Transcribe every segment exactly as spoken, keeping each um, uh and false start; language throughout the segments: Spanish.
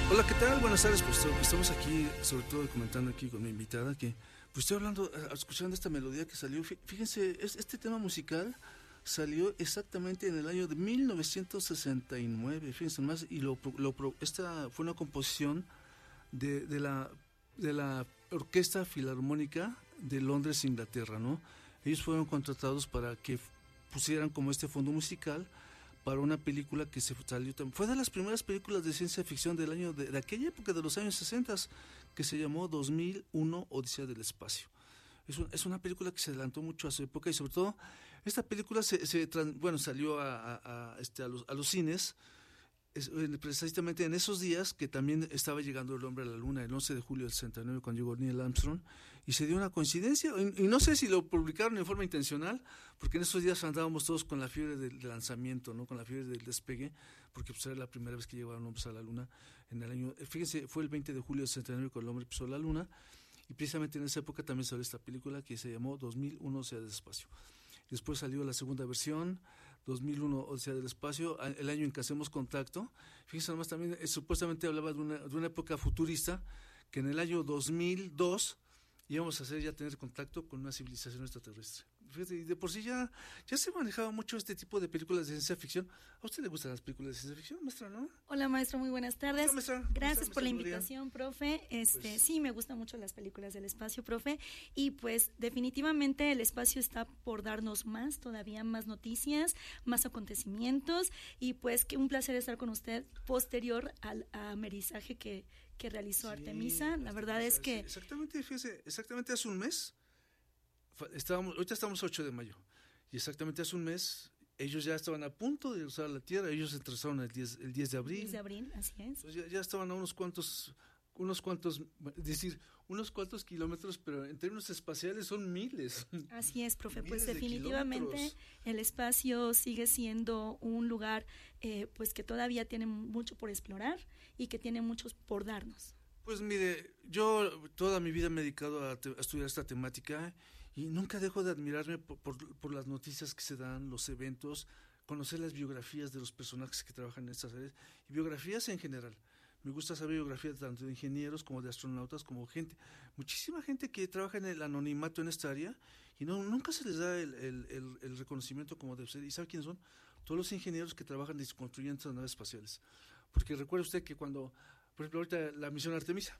Hola, ¿qué tal? Buenas tardes, pues estamos aquí, sobre todo comentando aquí con mi invitada, que pues estoy hablando, escuchando esta melodía que salió. Fíjense, este tema musical salió exactamente en el año de mil novecientos sesenta y nueve, fíjense más, y lo, lo, esta fue una composición de, de, la, de la Orquesta Filarmónica de Londres, Inglaterra, ¿no? Ellos fueron contratados para que pusieran como este fondo musical para una película que se salió también. Fue de las primeras películas de ciencia ficción del año, de, de aquella época de los años sesenta, que se llamó dos mil uno, Odisea del Espacio. Es, un, es una película que se adelantó mucho a su época, y sobre todo, esta película se, se bueno, salió a, a, a, este, a, los, a los cines, es, precisamente en esos días que también estaba llegando el hombre a la luna, el once de julio del sesenta y nueve, cuando llegó Neil Armstrong, y se dio una coincidencia, y, y no sé si lo publicaron en forma intencional, porque en esos días andábamos todos con la fiebre del, del lanzamiento, ¿no? Con la fiebre del despegue, porque pues, era la primera vez que llevaron hombres a la luna en el año, fíjense, fue el veinte de julio del sesenta y nueve cuando el hombre pisó la luna, y precisamente en esa época también salió esta película que se llamó dos mil uno, Odisea del Espacio. Después salió la segunda versión, dos mil uno, Odisea del Espacio, el año en que hacemos contacto. Fíjense nomás, también eh, supuestamente hablaba de una, de una época futurista, que en el año dos mil dos íbamos a hacer ya tener contacto con una civilización extraterrestre. Fíjate, y de por sí ya, ya se manejaba mucho este tipo de películas de ciencia ficción. ¿A usted le gustan las películas de ciencia ficción, maestra, no? Hola, maestro, muy buenas tardes. Hola, maestra. Gracias ¿Cómo por está, la Gloria? invitación, profe. Este, Pues, sí, me gustan mucho las películas del espacio, profe. Y pues definitivamente el espacio está por darnos más, todavía más noticias, más acontecimientos. Y pues que un placer estar con usted posterior al amerizaje que, que realizó sí, Artemisa. La verdad es que... Exactamente, fíjese, exactamente hace un mes, estábamos, ahorita estamos ocho de mayo, y exactamente hace un mes ellos ya estaban a punto de usar la Tierra. Ellos se trazaron el diez, el diez de abril. diez de abril, así es. Entonces ya, ya estaban a unos cuantos, unos cuantos, es decir, unos cuantos kilómetros, pero en términos espaciales son miles. Así es, profe. Miles Pues de definitivamente kilómetros. el espacio sigue siendo un lugar eh, pues que todavía tiene mucho por explorar y que tiene muchos por darnos. Pues mire, yo toda mi vida me he dedicado a, te, a estudiar esta temática, y nunca dejo de admirarme por, por, por las noticias que se dan, los eventos, conocer las biografías de los personajes que trabajan en estas áreas, y biografías en general. Me gusta saber biografías tanto de ingenieros como de astronautas, como gente, muchísima gente que trabaja en el anonimato en esta área, y no nunca se les da el, el, el, el reconocimiento como debe ser. ¿Y sabe quiénes son? Todos los ingenieros que trabajan y construyen estas naves espaciales. Porque recuerde usted que cuando, por ejemplo, ahorita la misión Artemisa,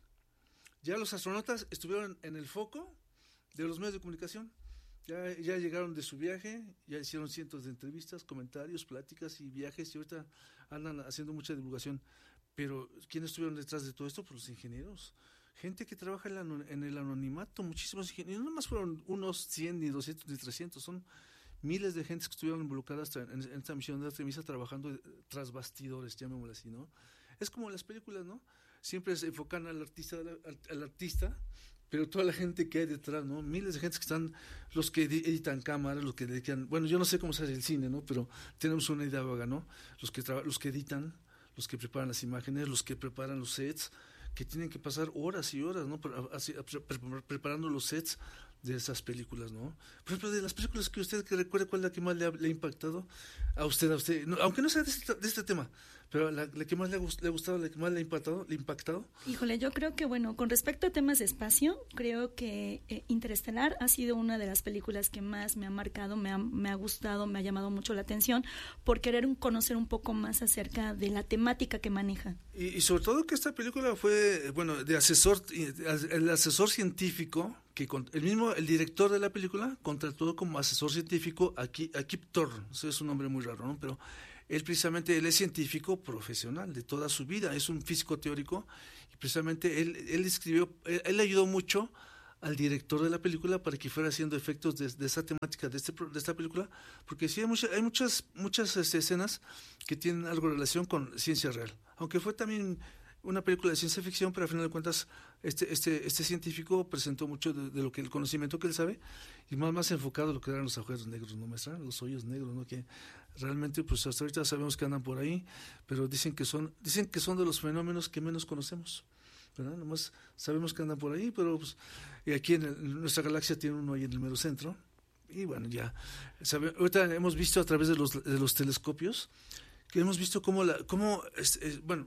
ya los astronautas estuvieron en el foco de los medios de comunicación. Ya, ya llegaron de su viaje, ya hicieron cientos de entrevistas, comentarios, pláticas y viajes, y ahorita andan haciendo mucha divulgación. Pero ¿quiénes estuvieron detrás de todo esto? Pues los ingenieros, gente que trabaja en, la, en el anonimato, muchísimos ingenieros. No más fueron unos cien, ni doscientos, ni trescientos, son miles de gentes que estuvieron involucradas en, en esta misión de Artemisa, trabajando tras bastidores, llamémoslo así, ¿no? Es como las películas, ¿no? Siempre se enfocan al artista, al, al artista, pero toda la gente que hay detrás, ¿no? Miles de gente que están, los que editan cámaras, los que dedican, bueno, yo no sé cómo se hace el cine, ¿no? Pero tenemos una idea vaga, ¿no? Los que traba, los que editan, los que preparan las imágenes, los que preparan los sets, que tienen que pasar horas y horas, ¿no? Así, pre, pre, preparando los sets de esas películas, ¿no? Por ejemplo, de las películas que usted que recuerde, ¿cuál es la que más le ha, le ha impactado a usted, a usted? No, aunque no sea de este, de este tema, pero la, la que más le ha, le ha gustado, la que más le ha impactado, le ha impactado. Híjole, yo creo que, bueno, con respecto a temas de espacio, creo que eh, Interestelar ha sido una de las películas que más me ha marcado, me ha, me ha gustado, me ha llamado mucho la atención, por querer un, conocer un poco más acerca de la temática que maneja. Y, y sobre todo que esta película fue, bueno, de asesor, el asesor científico, que con, el mismo, el director de la película contrató como asesor científico a, Ki, a Kip Thorne. Ese es un nombre muy raro, ¿no? Pero él precisamente, él es científico profesional de toda su vida, es un físico teórico, y precisamente él, él escribió, él, él ayudó mucho al director de la película para que fuera haciendo efectos de, de esa temática de, este, de esta película, porque sí hay, mucha, hay muchas, muchas este, escenas que tienen algo de relación con ciencia real, aunque fue también una película de ciencia ficción, pero al final de cuentas este, este, este científico presentó mucho de, de lo que el conocimiento que él sabe, y más, más enfocado a lo que eran los agujeros negros, ¿no, maestra? Los hoyos negros, ¿no? Que realmente, pues hasta ahorita sabemos que andan por ahí, pero dicen que son, dicen que son de los fenómenos que menos conocemos, ¿verdad? Nomás sabemos que andan por ahí, pero pues, y aquí en, el, en nuestra galaxia tiene uno ahí en el mero centro, y bueno, ya, sabe, ahorita hemos visto a través de los, de los telescopios, que hemos visto cómo, la, cómo es, es, bueno,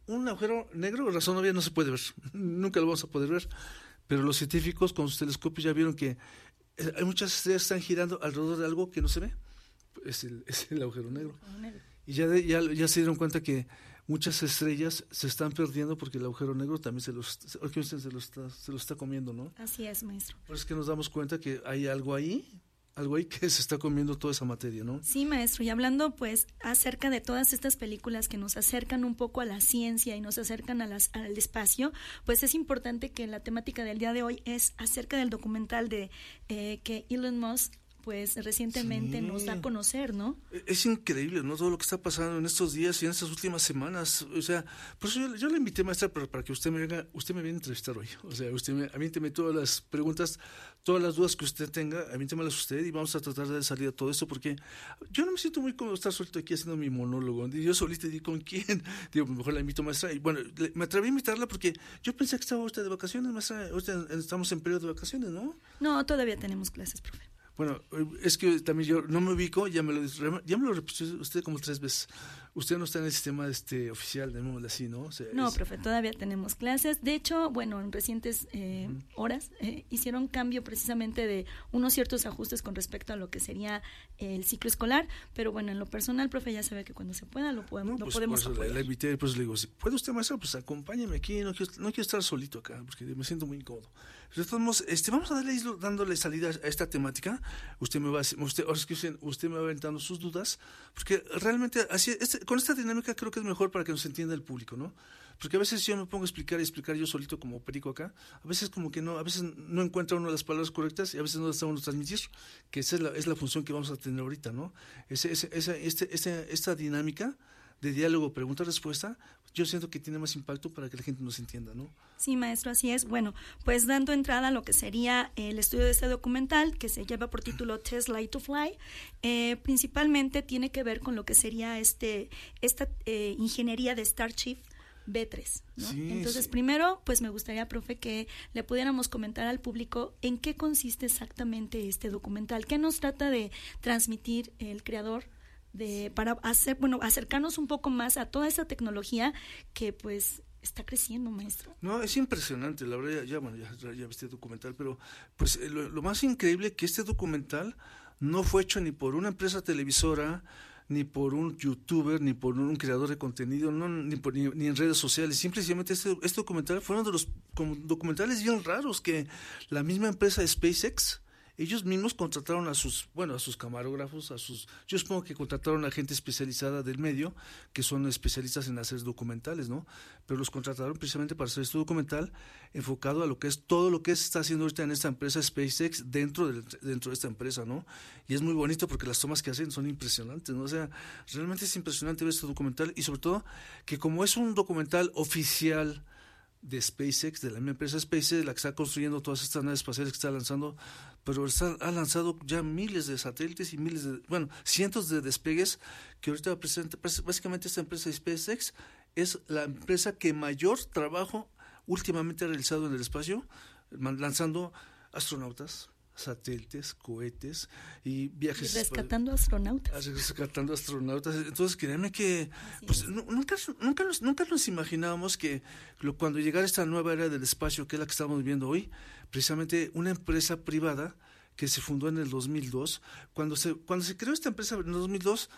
un agujero negro, razón obvia, no se puede ver, nunca lo vamos a poder ver, pero los científicos con sus telescopios ya vieron que hay muchas estrellas que están girando alrededor de algo que no se ve, es el, es el agujero negro. Y ya, de, ya, ya se dieron cuenta que muchas estrellas se están perdiendo porque el agujero negro también se los, se los, está, se los está comiendo, ¿no? Así es, maestro. Por eso es que nos damos cuenta que hay algo ahí, algo ahí que se está comiendo toda esa materia, ¿no? Sí, maestro, y hablando pues acerca de todas estas películas que nos acercan un poco a la ciencia y nos acercan a las, al espacio, pues es importante que la temática del día de hoy es acerca del documental de eh, que Elon Musk pues recientemente sí. nos da a conocer, ¿no? Es increíble, ¿no? Todo lo que está pasando en estos días y en estas últimas semanas. O sea, por eso yo, yo le invité, maestra, para, para que usted me venga, usted me viene a entrevistar hoy. O sea, usted me, avínteme todas las preguntas, todas las dudas que usted tenga, avítemelas usted y vamos a tratar de salir a todo esto, porque yo no me siento muy cómodo estar suelto aquí haciendo mi monólogo. Y yo solito digo, ¿con quién? Digo, mejor la invito, maestra. Y bueno, le, me atreví a invitarla porque yo pensé que estaba usted de vacaciones, maestra. Usted, estamos en periodo de vacaciones, ¿no? No, todavía tenemos clases, profe. Bueno, es que también yo no me ubico, ya me lo ya me lo repitió usted como tres veces. Usted no está en el sistema este oficial, llamémosle así, ¿no? O sea, no, es... profe, todavía tenemos clases. De hecho, bueno, en recientes eh, uh-huh. horas eh, hicieron cambio precisamente de unos ciertos ajustes con respecto a lo que sería el ciclo escolar, pero bueno, en lo personal, profe, ya sabe que cuando se pueda lo podemos, no, pues, lo podemos por eso apoyar. La invité, pues le digo, si puede usted, maestra, pues acompáñeme aquí, no quiero, no quiero estar solito acá, porque me siento muy incómodo. Entonces, este, vamos a darle, dándole salida a esta temática. Usted me va, usted, ahora es que usted, usted me va aventando sus dudas, porque realmente así, este, con esta dinámica creo que es mejor para que nos entienda el público, ¿no? Porque a veces yo me pongo a explicar y explicar yo solito como perico acá, a veces como que no, a veces no encuentra uno las palabras correctas y a veces no las estamos transmitir, que esa es la, es la función que vamos a tener ahorita, ¿no? Ese, ese, esa, este, este, esta dinámica de diálogo, pregunta-respuesta, yo siento que tiene más impacto para que la gente nos entienda, ¿no? Sí, maestro, así es. Bueno, pues dando entrada a lo que sería el estudio de este documental, que se lleva por título Tesla to Fly, eh, principalmente tiene que ver con lo que sería este esta eh, ingeniería de Starship B tres, ¿no? Sí, Entonces, sí. primero, pues me gustaría, profe, que le pudiéramos comentar al público en qué consiste exactamente este documental, qué nos trata de transmitir el creador de para hacer, bueno, acercarnos un poco más a toda esa tecnología que pues está creciendo, maestro. No, es impresionante, la verdad, ya, ya bueno, ya, ya viste el documental, pero pues lo, lo más increíble que este documental no fue hecho ni por una empresa televisora, ni por un youtuber, ni por un creador de contenido, no, ni, por, ni, ni en redes sociales. Simplemente este, este documental fue uno de los documentales bien raros que la misma empresa de SpaceX, ellos mismos contrataron a sus, bueno, a sus camarógrafos, a sus, yo supongo que contrataron a gente especializada del medio, que son especialistas en hacer documentales, ¿no? Pero los contrataron precisamente para hacer este documental enfocado a lo que es todo lo que se está haciendo ahorita en esta empresa SpaceX dentro de, dentro de esta empresa, ¿no? Y es muy bonito porque las tomas que hacen son impresionantes, ¿no? O sea, realmente es impresionante ver este documental y sobre todo que como es un documental oficial de SpaceX, de la misma empresa SpaceX, la que está construyendo todas estas naves espaciales que está lanzando, pero está, ha lanzado ya miles de satélites y miles de, bueno, cientos de despegues, que ahorita presenta, básicamente esta empresa SpaceX es la empresa que mayor trabajo últimamente ha realizado en el espacio, lanzando astronautas, satélites, cohetes y viajes. Y rescatando astronautas. Rescatando astronautas. Entonces, créanme que pues, nunca, nunca, nos, nunca nos imaginábamos que lo, cuando llegara esta nueva era del espacio, que es la que estamos viviendo hoy, precisamente una empresa privada que se fundó en el dos mil dos, cuando se, cuando se creó esta empresa en el dos mil dos,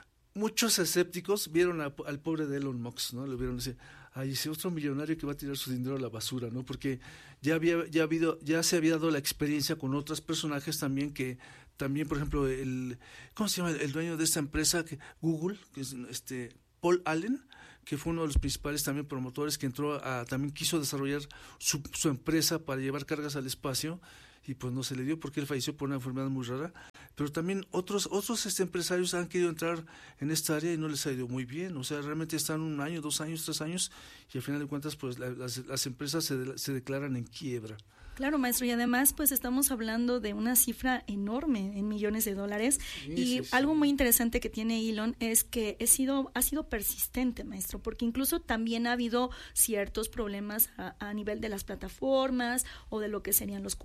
muchos escépticos vieron a, al pobre de Elon Musk, ¿no? Le vieron decir, ay, ese otro millonario que va a tirar su dinero a la basura, ¿no? Porque ya había, ya habido, ya se había dado la experiencia con otros personajes también que, también, por ejemplo, el, ¿cómo se llama? El dueño de esta empresa, que, Google, que es este, Paul Allen, que fue uno de los principales también promotores, que entró a, también quiso desarrollar su, su empresa para llevar cargas al espacio, y pues no se le dio porque él falleció por una enfermedad muy rara, pero también otros otros este, empresarios han querido entrar en esta área y no les ha ido muy bien, o sea, realmente están un año, dos años, tres años, y al final de cuentas pues la, las, las empresas se, de, se declaran en quiebra. Claro, maestro, y además pues estamos hablando de una cifra enorme en millones de dólares, sí, y sí, sí. Algo muy interesante que tiene Elon es que he sido, ha sido persistente, maestro, porque incluso también ha habido ciertos problemas a, a nivel de las plataformas o de lo que serían los cohetes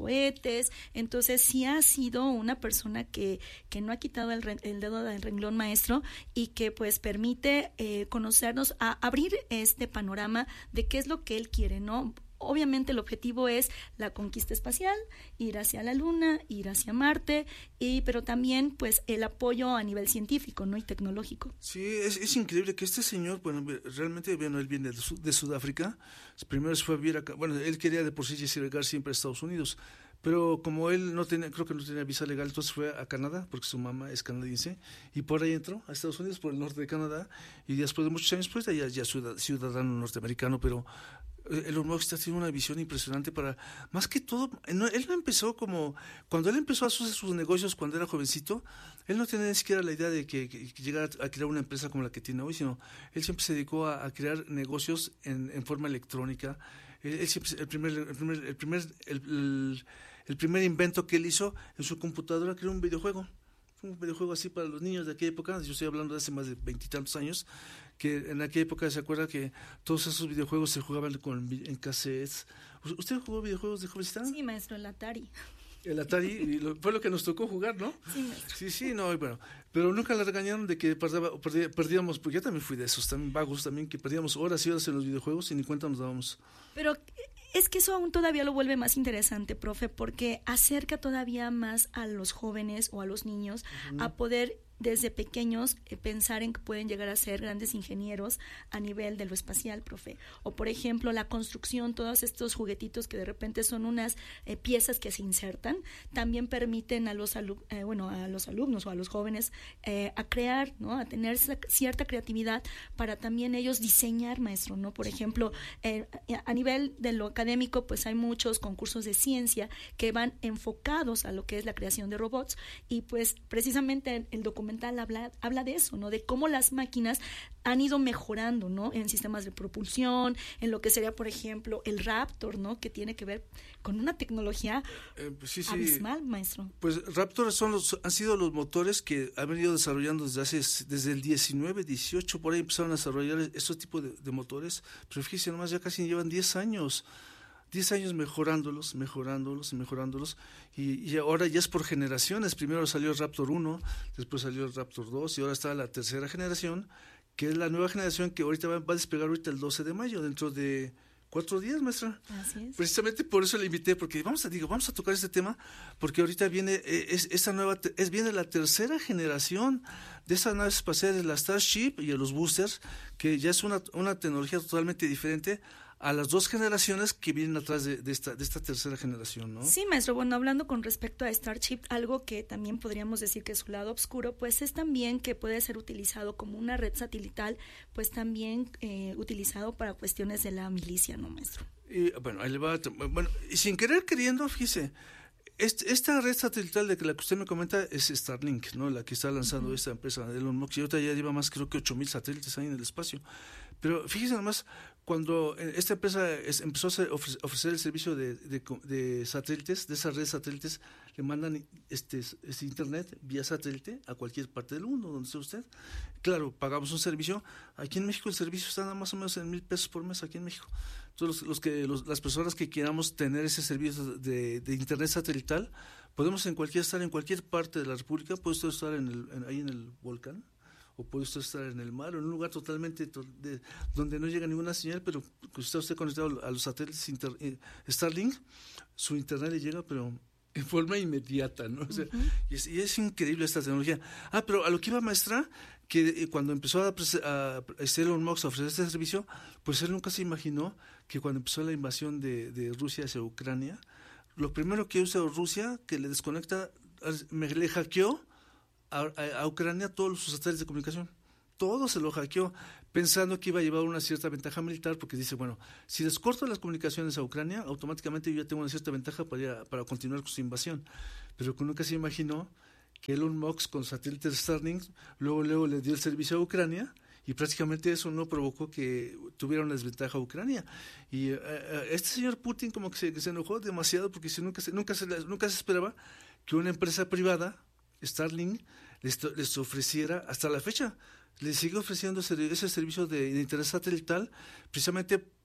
satélites. Entonces sí ha sido una persona que, que no ha quitado el, re, el dedo del renglón, maestro, y que pues permite eh, conocernos, a abrir este panorama de qué es lo que él quiere, ¿no? Obviamente el objetivo es la conquista espacial, ir hacia la Luna, ir hacia Marte, y pero también pues el apoyo a nivel científico, ¿no? Y tecnológico. Sí, es, es increíble que este señor, bueno, realmente, bueno, él viene de, de Sudáfrica, primero se fue a vivir acá, bueno, él quería de por sí llegar siempre a Estados Unidos, pero como él no tenía, creo que no tenía visa legal, entonces fue a Canadá, porque su mamá es canadiense, y por ahí entró a Estados Unidos, por el norte de Canadá, y después de muchos años, pues ya, ya ciudadano norteamericano, pero Elon Musk tiene una visión impresionante para, más que todo, no, él no empezó como, cuando él empezó a hacer sus negocios cuando era jovencito, él no tenía ni siquiera la idea de que, que, que llegara a crear una empresa como la que tiene hoy, sino él siempre se dedicó a, a crear negocios en, en forma electrónica. Él, él siempre, el primer, el primer, el primer, el, el, el primer invento que él hizo en su computadora creó un videojuego. Un videojuego así para los niños de aquella época, yo estoy hablando de hace más de veintitantos años, que en aquella época se acuerda que todos esos videojuegos se jugaban con, en cassettes. ¿Usted jugó videojuegos de jovencita? Sí, maestro, el Atari. El Atari, y lo, fue lo que nos tocó jugar, ¿no? Sí, maestro. Sí, sí, no, bueno, pero nunca la regañaron de que perdaba, perdí, perdíamos, porque yo también fui de esos, también vagos también, que perdíamos horas y horas en los videojuegos y ni cuenta nos dábamos. Pero es que eso aún todavía lo vuelve más interesante, profe, porque acerca todavía más a los jóvenes o a los niños uh-huh. a poder desde pequeños eh, pensar en que pueden llegar a ser grandes ingenieros a nivel de lo espacial, profe. O por ejemplo, la construcción, todos estos juguetitos que de repente son unas eh, piezas que se insertan, también permiten a los, alu eh, bueno, a los alumnos o a los jóvenes eh, a crear, ¿no? A tener cierta creatividad para también ellos diseñar, maestro, ¿no? Por ejemplo, eh, a nivel de lo académico, pues hay muchos concursos de ciencia que van enfocados a lo que es la creación de robots, y pues precisamente el documento Habla, habla de eso, ¿no? De cómo las máquinas han ido mejorando, ¿no? En sistemas de propulsión, en lo que sería, por ejemplo, el Raptor, ¿no? Que tiene que ver con una tecnología eh, pues sí, sí. abismal, maestro. Pues Raptor son los, han sido los motores que han venido desarrollando desde hace, desde el diecinueve, dieciocho, por ahí empezaron a desarrollar estos tipos de, de motores, pero fíjense nomás, ya casi llevan diez años. diez años mejorándolos, mejorándolos y mejorándolos, y, y ahora ya es por generaciones. Primero salió el Raptor uno, después salió el Raptor dos, y ahora está la tercera generación, que es la nueva generación que ahorita va, va a despegar ahorita el doce de mayo, dentro de cuatro días, maestra. Así es. Precisamente por eso le invité, porque vamos a, digo, vamos a tocar este tema, porque ahorita viene eh, es, esta nueva, es viene la tercera generación de esas naves espaciales, la Starship y los boosters, que ya es una, una tecnología totalmente diferente a las dos generaciones que vienen atrás de, de, esta, de esta tercera generación, ¿no? Sí, maestro. Bueno, hablando con respecto a Starship, algo que también podríamos decir que es su lado oscuro, pues es también que puede ser utilizado como una red satelital, pues también eh, utilizado para cuestiones de la milicia, ¿no, maestro? Y, bueno, ahí le va, bueno, y sin querer queriendo, fíjese, este, esta red satelital de que la que usted me comenta es Starlink, ¿no? La que está lanzando uh-huh. esta empresa de Elon Musk, y ahorita ya lleva más, creo que ocho mil satélites ahí en el espacio. Pero fíjese nomás, cuando esta empresa es, empezó a ofrecer, ofrecer el servicio de, de, de satélites, de esas redes satélites, le mandan este, este internet vía satélite a cualquier parte del mundo, donde esté usted. Claro, pagamos un servicio. Aquí en México el servicio está más o menos en mil pesos por mes, aquí en México. Entonces, los, los que, los, las personas que queramos tener ese servicio de, de internet satelital, podemos en cualquier estar en cualquier parte de la República. Puede usted estar en el, en, ahí en el volcán, o puede usted estar en el mar, o en un lugar totalmente to de, donde no llega ninguna señal, pero está usted conectado a los satélites inter eh, Starlink, su internet le llega, pero en forma inmediata, ¿no? O sea, uh-huh. y, es, y es increíble esta tecnología. Ah, pero a lo que iba, maestra, que eh, cuando empezó a, a, a Elon Musk a ofrecer este servicio, pues él nunca se imaginó que cuando empezó la invasión de, de Rusia hacia Ucrania, lo primero que hizo Rusia, que le desconecta, me le hackeó A, a, a Ucrania todos sus satélites de comunicación, todo se lo hackeó, pensando que iba a llevar una cierta ventaja militar, porque dice, bueno, si les corto las comunicaciones a Ucrania, automáticamente yo ya tengo una cierta ventaja para, para continuar con su invasión. Pero que nunca se imaginó que Elon Musk con satélites Starlink luego, luego le dio el servicio a Ucrania, y prácticamente eso no provocó que tuviera una desventaja a Ucrania. Y uh, este señor Putin como que se, que se enojó demasiado, porque si nunca, se, nunca, se, nunca se esperaba que una empresa privada, Starlink, les, les ofreciera, hasta la fecha, les sigue ofreciendo ese servicio de, de internet satelital, precisamente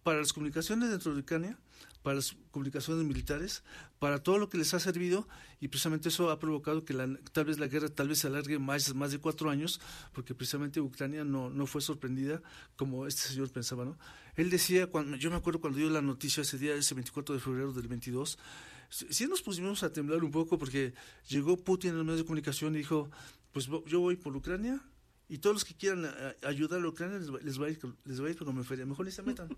para las comunicaciones dentro de Ucrania, para las comunicaciones militares, para todo lo que les ha servido, y precisamente eso ha provocado que la, tal vez la guerra tal vez se alargue más, más de cuatro años, porque precisamente Ucrania no, no fue sorprendida como este señor pensaba, ¿no? Él decía, cuando, yo me acuerdo cuando dio la noticia ese día, ese veinticuatro de febrero del veintidós, sí nos pusimos a temblar un poco porque llegó Putin en los medios de comunicación y dijo, pues yo voy por Ucrania, y todos los que quieran a, ayudar a Ucrania les va, les va a ir, les va a ir como feria, mejor ni se metan.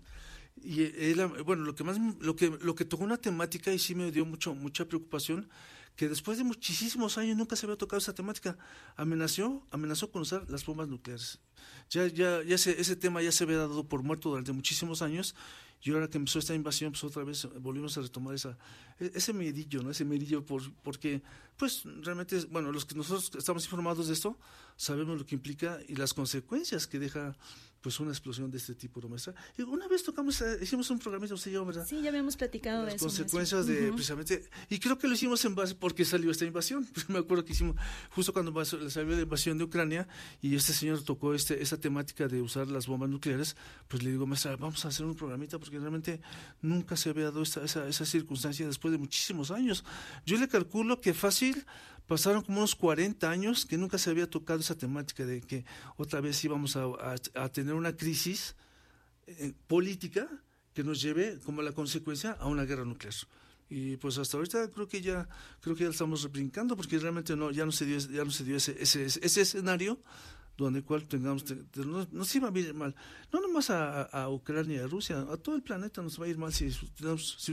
Y él, bueno, lo que más, lo que, lo que tocó una temática y sí me dio mucho, mucha preocupación, que después de muchísimos años nunca se había tocado esa temática. Amenazó, amenazó con usar las bombas nucleares. Ya, ya, ya se, ese tema ya se había dado por muerto durante muchísimos años. Y ahora que empezó esta invasión, pues otra vez volvimos a retomar esa, ese medillo, ¿no? Ese medillo, por, porque, pues, realmente, bueno, los que nosotros estamos informados de esto, sabemos lo que implica y las consecuencias que deja, pues, una explosión de este tipo, ¿no, maestra? Y una vez tocamos, hicimos un programita, usted y yo, ¿verdad? Sí, ya habíamos platicado las de eso. Las consecuencias de, uh-huh. precisamente, y creo que lo hicimos en base, porque salió esta invasión. Me acuerdo que hicimos, justo cuando salió la invasión de Ucrania, y este señor tocó este, esa temática de usar las bombas nucleares, pues le digo, maestra, vamos a hacer un programita, porque realmente nunca se había dado esta, esa, esa circunstancia después de muchísimos años. Yo le calculo que fácil pasaron como unos cuarenta años que nunca se había tocado esa temática de que otra vez íbamos a, a, a tener una crisis eh, política que nos lleve como la consecuencia a una guerra nuclear. Y pues hasta ahorita creo que ya creo que ya estamos brincando porque realmente no ya no se dio ya no se dio ese ese, ese escenario donde cual tengamos, nos, nos iba a ir mal, no nomás a, a Ucrania y a Rusia, a todo el planeta nos va a ir mal si, si,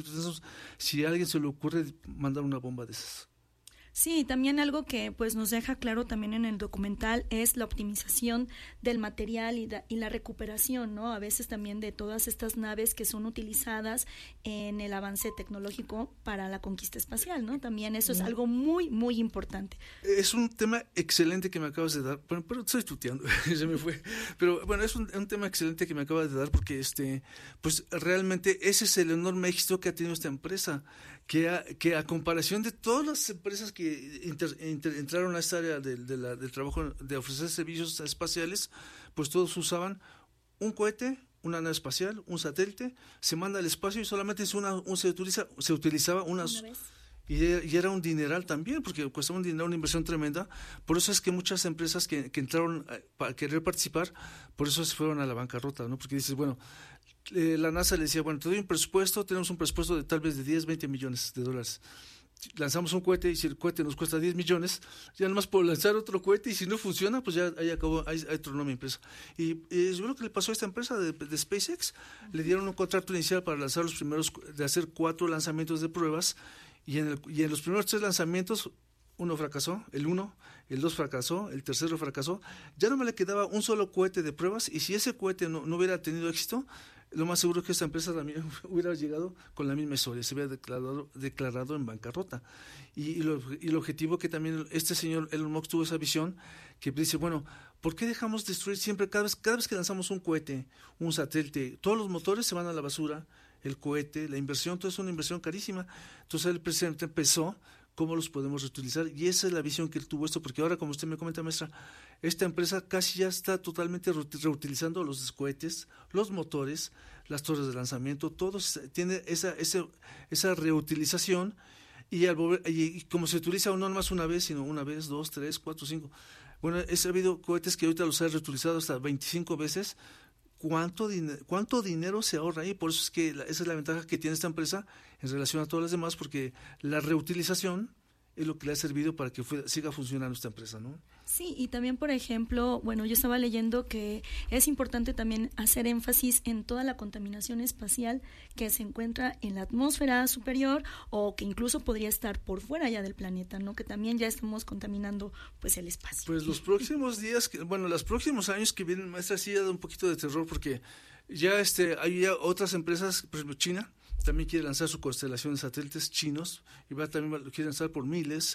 si a alguien se le ocurre mandar una bomba de esas. Sí, también algo que pues nos deja claro también en el documental es la optimización del material y, da, y la recuperación, ¿no? A veces también de todas estas naves que son utilizadas en el avance tecnológico para la conquista espacial, ¿no? También eso es algo muy, muy importante. Es un tema excelente que me acabas de dar, bueno, pero estoy tuteando, se me fue, pero bueno, es un, un tema excelente que me acabas de dar porque este, pues realmente ese es el enorme éxito que ha tenido esta empresa, que a, que a comparación de todas las empresas que inter, inter, entraron a esta área de, de la, del trabajo de ofrecer servicios espaciales, pues todos usaban un cohete, una nave espacial, un satélite, se manda al espacio y solamente es una, un, se, utiliza, se utilizaba unas... Una y, y era un dineral también, porque cuesta un dinero, una inversión tremenda. Por eso es que muchas empresas que, que entraron a, para querer participar, por eso se fueron a la bancarrota, ¿no? Porque dices, bueno, eh, la NASA le decía, bueno, te doy un presupuesto, tenemos un presupuesto de tal vez de diez, veinte millones de dólares. Lanzamos un cohete y si el cohete nos cuesta diez millones, ya nomás por lanzar otro cohete y si no funciona, pues ya ahí acabó, ahí, ahí tronó mi empresa. Y, y yo creo que le pasó a esta empresa de, de SpaceX, le dieron un contrato inicial para lanzar los primeros, de hacer cuatro lanzamientos de pruebas y en, el, y en los primeros tres lanzamientos, uno fracasó, el uno, el dos fracasó, el tercero fracasó, ya no me le quedaba un solo cohete de pruebas y si ese cohete no, no hubiera tenido éxito, lo más seguro es que esta empresa también hubiera llegado con la misma historia, se hubiera declarado, declarado en bancarrota. Y, y, lo, y el objetivo que también este señor Elon Musk tuvo esa visión, que dice, bueno, ¿por qué dejamos destruir siempre, cada vez, cada vez que lanzamos un cohete, un satélite, todos los motores se van a la basura, el cohete, la inversión, todo es una inversión carísima? Entonces el presidente empezó, ¿cómo los podemos reutilizar? Y esa es la visión que él tuvo esto, porque ahora, como usted me comenta, maestra, esta empresa casi ya está totalmente reutilizando los cohetes, los motores, las torres de lanzamiento, todo tiene esa, esa, esa reutilización y, al volver, y, y como se utiliza no más una vez, sino una vez, dos, tres, cuatro, cinco. Bueno, he sabido cohetes que ahorita los han reutilizado hasta veinticinco veces. ¿Cuánto, din- ¿Cuánto dinero se ahorra ahí? Por eso es que la, esa es la ventaja que tiene esta empresa en relación a todas las demás, porque la reutilización es lo que le ha servido para que fue, siga funcionando esta empresa, ¿no? Sí, y también, por ejemplo, bueno, yo estaba leyendo que es importante también hacer énfasis en toda la contaminación espacial que se encuentra en la atmósfera superior o que incluso podría estar por fuera ya del planeta, ¿no? Que también ya estamos contaminando, pues, el espacio. Pues los próximos días, que, bueno, los próximos años que vienen, maestra, sí ha dado un poquito de terror porque ya este hay ya otras empresas, por ejemplo, China, también quiere lanzar su constelación de satélites chinos y va también quiere lanzar por miles.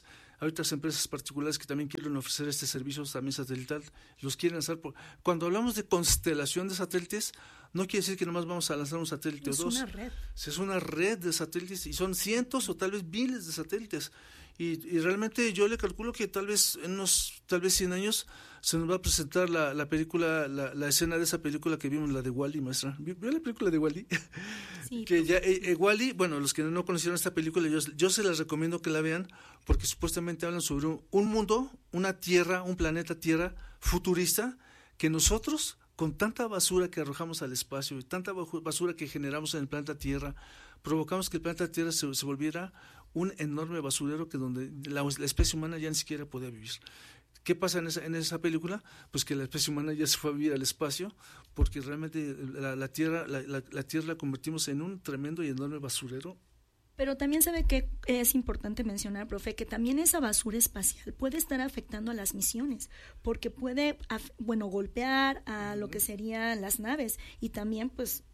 hay otras empresas particulares que también quieren ofrecer este servicio también satelital, los quieren lanzar. Por, cuando hablamos de constelación de satélites, no quiere decir que nomás vamos a lanzar un satélite es o dos. Es una red. Es una red de satélites y son cientos o tal vez miles de satélites. Y, y realmente yo le calculo que tal vez en unos, tal vez cien años se nos va a presentar la, la película, la, la escena de esa película que vimos, la de Wall-E, maestra. ¿Vio la película de Wall-E? Sí, que ya, eh, eh, Wall-E, bueno, los que no conocieron esta película, yo, yo se las recomiendo que la vean, porque supuestamente hablan sobre un, un mundo, una tierra, un planeta Tierra futurista, que nosotros, con tanta basura que arrojamos al espacio y tanta basura que generamos en el planeta Tierra, provocamos que el planeta Tierra se, se volviera un enorme basurero que donde la, la especie humana ya ni siquiera podía vivir. ¿Qué pasa en esa, en esa película? Pues que la especie humana ya se fue a vivir al espacio porque realmente la, la Tierra la, la, la Tierra la convertimos en un tremendo y enorme basurero. Pero también sabe que es importante mencionar, profe, que también esa basura espacial puede estar afectando a las misiones, porque puede, bueno, golpear a lo que serían las naves y también, pues...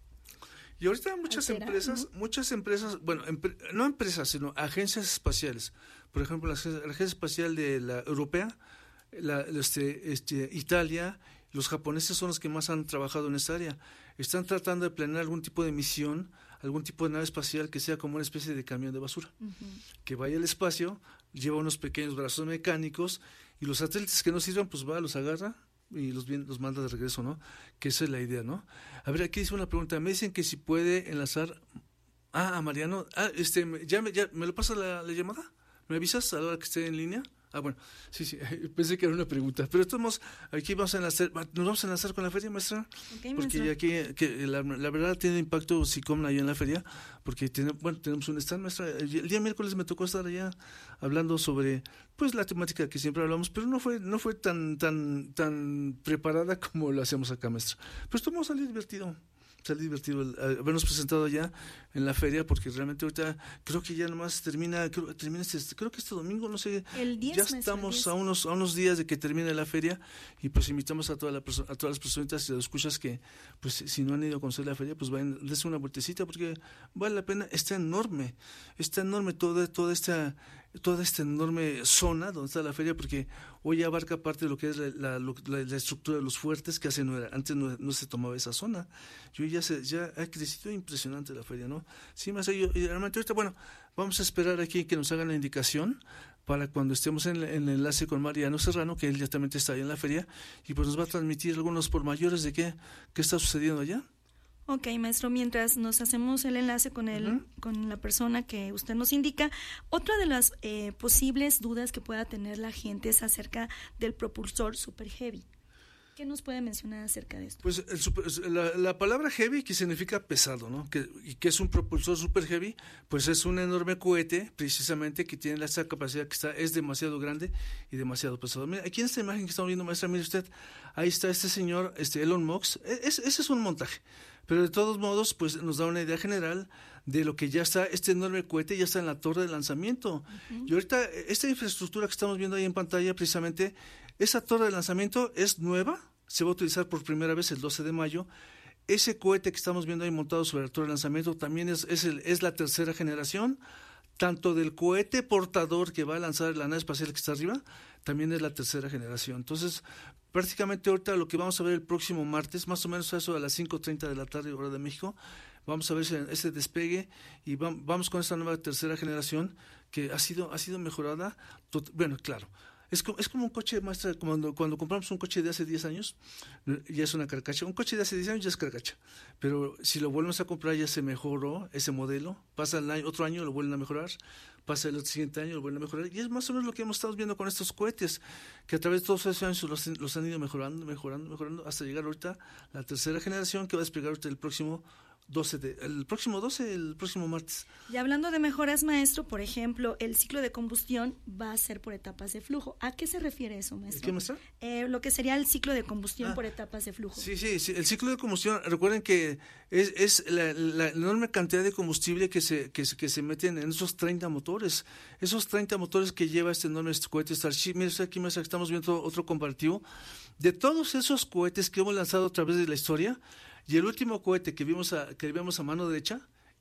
Y ahorita muchas alterar, empresas, ¿no? muchas empresas, bueno, empre, no empresas, sino agencias espaciales. Por ejemplo, la, la Agencia Espacial de la Europea, la, este, este, Italia, los japoneses son los que más han trabajado en esta área. Están tratando de planear algún tipo de misión, algún tipo de nave espacial que sea como una especie de camión de basura, uh-huh. que vaya al espacio, lleva unos pequeños brazos mecánicos y los satélites que no sirvan, pues va, los agarra y los, bien, los manda de regreso, ¿no? Que esa es la idea, ¿no? A ver, aquí dice una pregunta, me dicen que si puede enlazar ah, a Mariano, ah, este, ya me, ya, ¿me lo pasa la, la llamada? ¿Me avisas a la hora que esté en línea? Ah, bueno, sí, sí, pensé que era una pregunta, pero estamos, aquí vamos a enlazar, nos vamos a enlazar con la feria, maestra, okay, porque maestra. aquí, que la, la verdad tiene impacto SICOM ahí en la feria, porque tiene, bueno, tenemos un stand, maestra, el, el día miércoles me tocó estar allá hablando sobre, pues, la temática que siempre hablamos, pero no fue, no fue tan, tan, tan preparada como lo hacemos acá, maestra, pero esto vamos a salir divertido. Sale divertido el, el habernos presentado ya en la feria, porque realmente ahorita creo que ya nomás termina, creo, termina este, creo que este domingo, no sé, el diez, ya estamos a unos a unos días de que termine la feria y pues invitamos a toda la a todas las personitas y los escuchas que pues si no han ido a conocer la feria, pues vayan, dense una vueltecita porque vale la pena, está enorme, está enorme toda, toda esta toda esta enorme zona donde está la feria, porque hoy abarca parte de lo que es la, la, la, la estructura de los fuertes, que hace no era, antes no, no se tomaba esa zona. Yo ya se, ya ha crecido impresionante la feria, ¿no? Sí, más yo, y realmente ahorita, bueno, vamos a esperar aquí que nos hagan la indicación para cuando estemos en, en el enlace con Mariano Serrano, que él directamente está ahí en la feria, y pues nos va a transmitir algunos por mayores de qué, qué está sucediendo allá. Ok, maestro, mientras nos hacemos el enlace con el, uh-huh. con la persona que usted nos indica, otra de las eh, posibles dudas que pueda tener la gente es acerca del propulsor Super Heavy. ¿Qué nos puede mencionar acerca de esto? Pues el super, la, la palabra heavy, que significa pesado, ¿no? Que, y que es un propulsor super heavy, pues es un enorme cohete, precisamente, que tiene esa capacidad que está, es demasiado grande y demasiado pesado. Mira, aquí en esta imagen que estamos viendo, maestra, mire usted, ahí está este señor, este Elon Musk, es, ese es un montaje. Pero de todos modos, pues nos da una idea general de lo que ya está, este enorme cohete ya está en la torre de lanzamiento. Uh-huh. Y ahorita, esta infraestructura que estamos viendo ahí en pantalla, precisamente, esa torre de lanzamiento es nueva, se va a utilizar por primera vez el doce de mayo. Ese cohete que estamos viendo ahí montado sobre la torre de lanzamiento también es, es, el, es la tercera generación, tanto del cohete portador que va a lanzar la nave espacial que está arriba, también es la tercera generación. Entonces, prácticamente ahorita lo que vamos a ver el próximo martes, más o menos a eso a las cinco treinta de la tarde, hora de México, vamos a ver ese, ese despegue y vamos, vamos con esta nueva tercera generación que ha sido, ha sido mejorada. Tot, bueno, claro, es como, es como un coche, maestra, cuando, cuando compramos un coche de hace diez años, ya es una carcacha. Un coche de hace diez años ya es carcacha, pero si lo volvemos a comprar ya se mejoró ese modelo, pasa el año, otro año lo vuelven a mejorar, pasa el siguiente año lo vuelven a mejorar, y es más o menos lo que hemos estado viendo con estos cohetes, que a través de todos esos años los, los han ido mejorando, mejorando, mejorando, hasta llegar ahorita la tercera generación que va a desplegar ahorita el próximo doce de, el próximo doce, el próximo martes. Y hablando de mejoras, maestro, por ejemplo, el ciclo de combustión va a ser por etapas de flujo. ¿A qué se refiere eso, maestro? ¿Qué, maestra? Eh, lo que sería el ciclo de combustión ah, por etapas de flujo. Sí, sí, sí, el ciclo de combustión, recuerden que es, es la, la enorme cantidad de combustible que se, que, que se meten en esos treinta motores. Esos treinta motores que lleva este enorme cohete Starship. Mira, aquí maestra, estamos viendo otro comparativo de todos esos cohetes que hemos lanzado a través de la historia. Y el último cohete que vimos a, que vemos a mano derecha,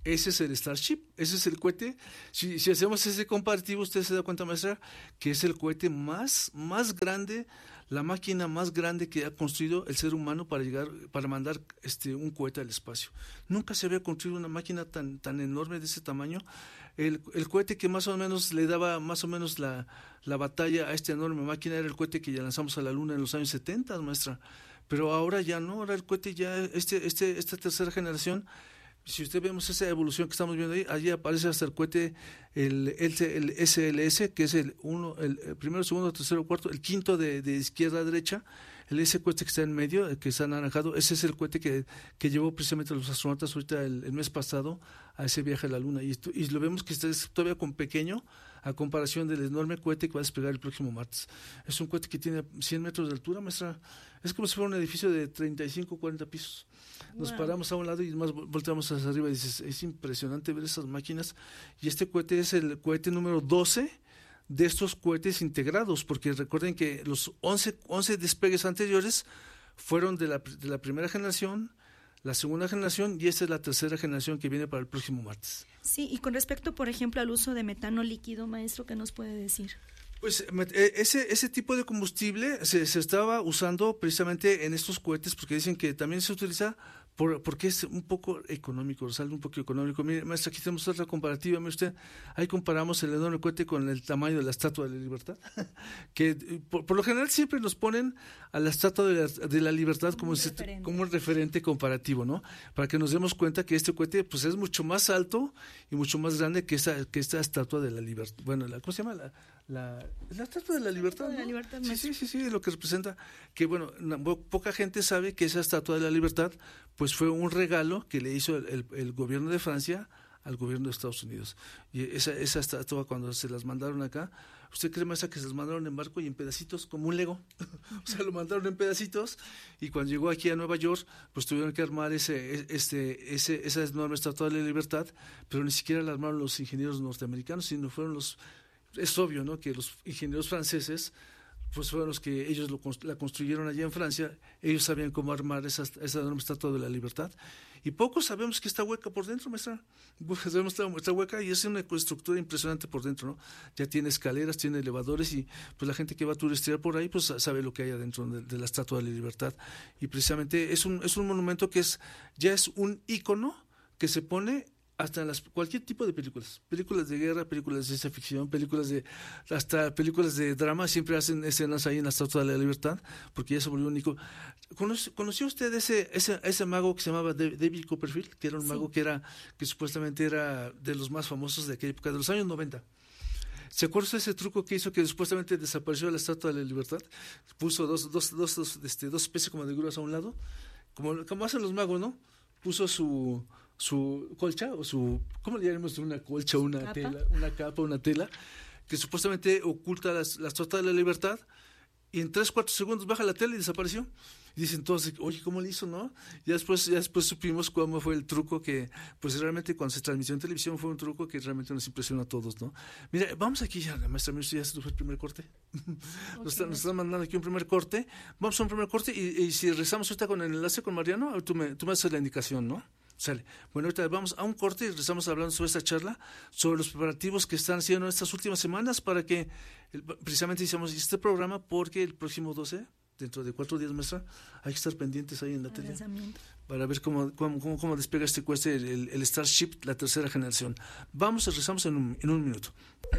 ese es el Starship, ese es el cohete. Si, si hacemos ese comparativo, usted se da cuenta, maestra, que es el cohete más, más grande, la máquina más grande que ha construido el ser humano para llegar, para mandar este un cohete al espacio. Nunca se había construido una máquina tan, tan enorme de ese tamaño. El, el cohete que más o menos le daba más o menos la, la batalla a esta enorme máquina era el cohete que ya lanzamos a la Luna en los años setenta, maestra. Pero ahora ya no, ahora el cohete ya, este, este, esta tercera generación, si usted vemos esa evolución que estamos viendo ahí, allí aparece hasta el cohete, el, el, el S L S, que es el uno, el, el primero, segundo, tercero, cuarto, el quinto de, de izquierda a derecha, el ese cohete que está en medio, el que está anaranjado, ese es el cohete que, que llevó precisamente a los astronautas ahorita el, el mes pasado a ese viaje a la Luna. Y, esto, y lo vemos que está todavía con pequeño a comparación del enorme cohete que va a despegar el próximo martes. Es un cohete que tiene cien metros de altura, maestra. Es como si fuera un edificio de treinta y cinco, cuarenta pisos. Nos wow. paramos a un lado y más volteamos hacia arriba y dices, es impresionante ver esas máquinas. Y este cohete es el cohete número doce de estos cohetes integrados, porque recuerden que los once, once despegues anteriores fueron de la, de la primera generación, la segunda generación, y esta es la tercera generación que viene para el próximo martes. Sí, y con respecto, por ejemplo, al uso de metano líquido, maestro, ¿qué nos puede decir? Pues ese, ese tipo de combustible se, se estaba usando precisamente en estos cohetes, porque dicen que también se utiliza por, porque es un poco económico, sale un poco económico. Mire, maestra, aquí tenemos otra comparativa, mire usted, ahí comparamos el enorme cohete con el tamaño de la Estatua de la Libertad, que por, por lo general siempre nos ponen a la Estatua de la, de la Libertad como, como, como un referente comparativo, ¿no? Para que nos demos cuenta que este cohete pues es mucho más alto y mucho más grande que esta, que esta Estatua de la Libertad. Bueno, la, ¿cómo se llama? La, La, la Estatua de la Libertad, de la ¿no? Libertad, sí, sí, sí, sí, lo que representa que, bueno, no, poca gente sabe que esa Estatua de la Libertad, pues fue un regalo que le hizo el, el, el gobierno de Francia al gobierno de Estados Unidos. Y esa, esa estatua, cuando se las mandaron acá, ¿usted cree, maestra, que se las mandaron en barco y en pedacitos, como un Lego? O sea, lo mandaron en pedacitos, y cuando llegó aquí a Nueva York, pues tuvieron que armar ese, este, ese, esa enorme Estatua de la Libertad, pero ni siquiera la armaron los ingenieros norteamericanos, sino fueron los... Es obvio, ¿no?, que los ingenieros franceses pues fueron los que ellos lo, la construyeron allá en Francia. Ellos sabían cómo armar esa, esa enorme Estatua de la Libertad, y pocos sabemos que está hueca por dentro, maestra. Sabemos que está hueca y es una estructura impresionante por dentro, ¿no? Ya tiene escaleras, tiene elevadores, y pues la gente que va a turistear por ahí pues sabe lo que hay adentro de, de la Estatua de la Libertad. Y precisamente es un, es un monumento que es ya es un ícono que se pone hasta en las, cualquier tipo de películas, películas de guerra, películas de ciencia ficción, películas de, hasta películas de drama, siempre hacen escenas ahí en la Estatua de la Libertad, porque ya se volvió un ícono. ¿Conoció, ¿Conoció usted ese, ese, ese mago que se llamaba David Copperfield, que era un sí. mago que era, que supuestamente era de los más famosos de aquella época, de los años noventa? ¿Se acuerda de ese truco que hizo que supuestamente desapareció la Estatua de la Libertad? Puso dos, dos, dos, dos, este, dos especies como de grúas a un lado, como, como hacen los magos, ¿no? Puso su su colcha o su, ¿cómo le llamamos? Una colcha, una ¿Capa? tela, una capa, una tela, que supuestamente oculta las, la Estatua de la Libertad, y en tres, cuatro segundos baja la tela y desapareció. Y dicen entonces, oye, ¿cómo le hizo, no? Y después, ya después supimos cómo fue el truco, que pues realmente cuando se transmitió en televisión fue un truco que realmente nos impresionó a todos, ¿no? Mira, vamos aquí ya, la maestra, ya se fue el primer corte. Okay. Nos, está, nos están mandando aquí un primer corte. Vamos a un primer corte, y, y si rezamos ahorita con el enlace con Mariano, tú me, tú me haces la indicación, ¿no? Sale. Bueno, ahorita vamos a un corte y estamos hablando sobre esta charla, sobre los preparativos que están haciendo estas últimas semanas para que, precisamente hicimos este programa, porque el próximo doce, dentro de cuatro días, maestra, hay que estar pendientes ahí en la tele para ver cómo, cómo, cómo, cómo despega este cohete, el, el Starship, la tercera generación. Vamos, regresamos en un, en un minuto.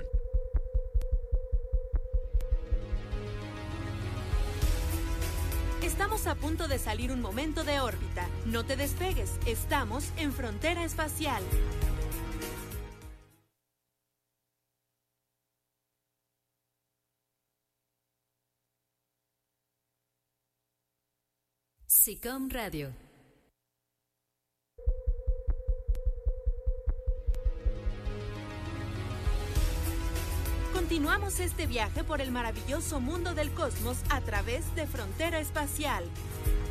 Estamos a punto de salir un momento de órbita. No te despegues, estamos en Frontera Espacial. SICOM Radio. Continuamos este viaje por el maravilloso mundo del cosmos a través de Frontera Espacial.